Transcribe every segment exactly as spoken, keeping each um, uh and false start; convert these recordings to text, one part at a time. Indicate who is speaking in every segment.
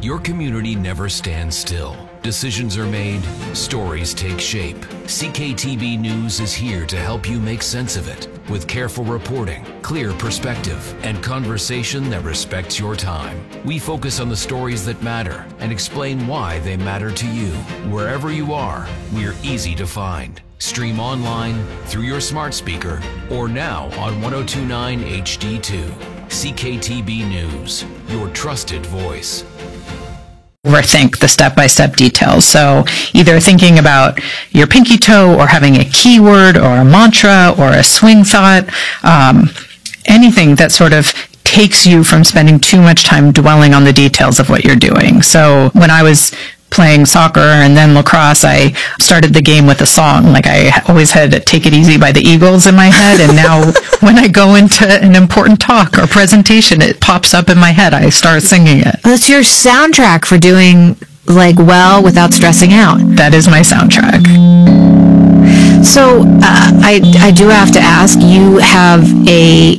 Speaker 1: Your community never stands still. Decisions are made, stories take shape. C K T B News is here to help you make sense of it with careful reporting, clear perspective, and conversation that respects your time. We focus on the stories that matter and explain why they matter to you. Wherever you are, we're easy to find. Stream online, through your smart speaker, or now on one oh two point nine H D two. C K T B News, your trusted voice.
Speaker 2: Overthink the step-by-step details. So either thinking about your pinky toe or having a keyword or a mantra or a swing thought, um, anything that sort of takes you from spending too much time dwelling on the details of what you're doing. So when I was playing soccer and then lacrosse, I started the game with a song. Like I always had Take It Easy by the Eagles in my head, and now when I go into an important talk or presentation, it pops up in my head. I start singing it.
Speaker 3: That's your soundtrack for doing like well without stressing out.
Speaker 2: That is my soundtrack.
Speaker 3: So uh, I, I do have to ask, you have a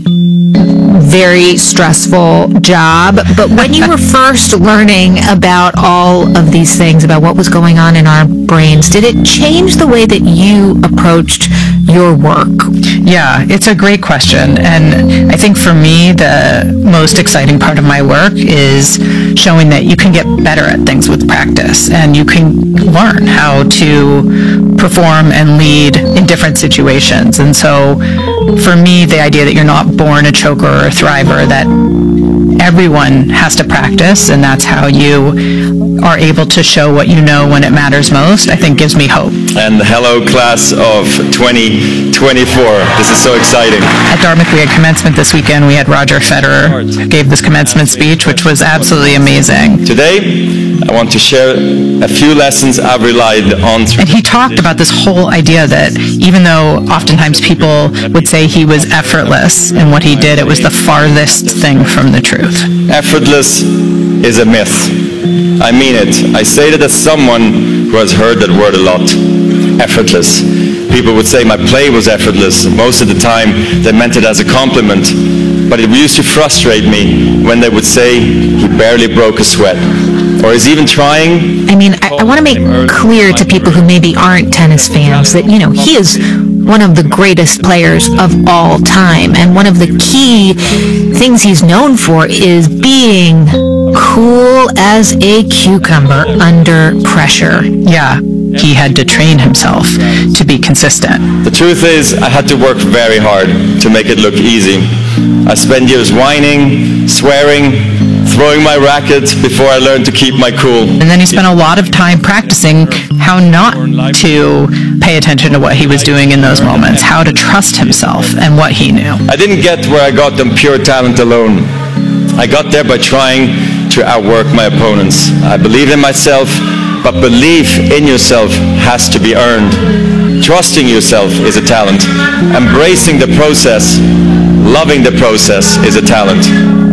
Speaker 3: very stressful job, but when you were first learning about all of these things, about what was going on in our brains, did it change the way that you approached your work?
Speaker 2: Yeah, it's a great question. And I think for me, the most exciting part of my work is showing that you can get better at things with practice, and you can learn how to perform and lead in different situations. And so for me, the idea that you're not born a choker or a thriver, that everyone has to practice, and that's how you are able to show what you know when it matters most, I think gives me hope.
Speaker 4: And hello, class of twenty twenty-four. This is so exciting.
Speaker 2: At Dartmouth, we had commencement this weekend. We had Roger Federer gave this commencement speech, which was absolutely amazing.
Speaker 4: Today, I want to share a few lessons I've relied on.
Speaker 2: And he talked about this whole idea that even though oftentimes people would say he was effortless in what he did, it was the farthest thing from the truth.
Speaker 4: Effortless is a myth. I mean it. I say that as someone who has heard that word a lot. Effortless. People would say my play was effortless. Most of the time, they meant it as a compliment. But it used to frustrate me when they would say he barely broke a sweat. Or is even trying.
Speaker 3: I mean, I, I want to make clear to people who maybe aren't tennis fans that, you know, he is one of the greatest players of all time. And one of the key things he's known for is being cool as a cucumber under pressure.
Speaker 2: Yeah, he had to train himself to be consistent.
Speaker 4: The truth is, I had to work very hard to make it look easy. I spent years whining, swearing, throwing my racket before I learned to keep my cool.
Speaker 2: And then he spent a lot of time practicing how not to pay attention to what he was doing in those moments, how to trust himself and what he knew.
Speaker 4: I didn't get where I got on pure talent alone. I got there by trying to outwork my opponents. I believed in myself, but belief in yourself has to be earned. Trusting yourself is a talent. Embracing the process, loving the process is a talent.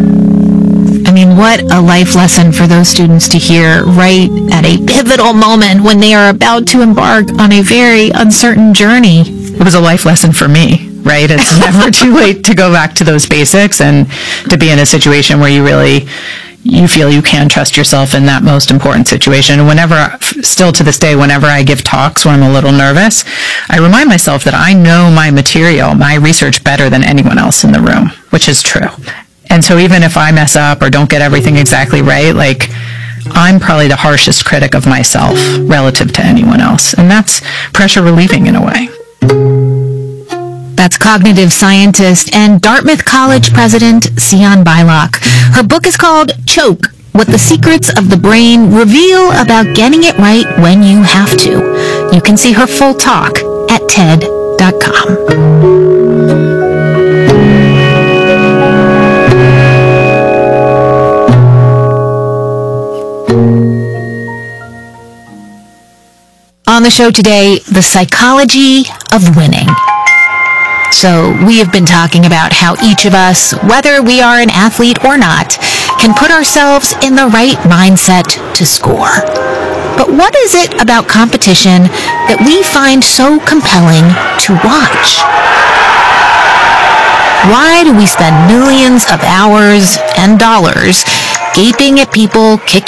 Speaker 3: I mean, what a life lesson for those students to hear right at a pivotal moment when they are about to embark on a very uncertain journey.
Speaker 2: It was a life lesson for me, right? It's never too late to go back to those basics and to be in a situation where you really, you feel you can trust yourself in that most important situation. And whenever, still to this day, whenever I give talks when I'm a little nervous, I remind myself that I know my material, my research better than anyone else in the room, which is true. And so even if I mess up or don't get everything exactly right, like, I'm probably the harshest critic of myself relative to anyone else. And that's pressure relieving in a way.
Speaker 3: That's cognitive scientist and Dartmouth College president, Sian Beilock. Her book is called Choke: What the Secrets of the Brain Reveal About Getting It Right When You Have to. You can see her full talk at T E D dot com. On the show today, the psychology of winning. So we have been talking about how each of us, whether we are an athlete or not, can put ourselves in the right mindset to score. But what is it about competition that we find so compelling to watch? Why do we spend millions of hours and dollars gaping at people kick